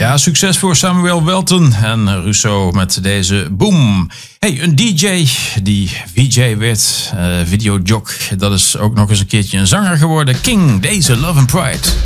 Ja, succes voor Samuel Welton en Russo met deze Boom. Hey, een DJ die VJ werd, videojock, dat is ook nog eens een keertje een zanger geworden. King, deze Love and Pride.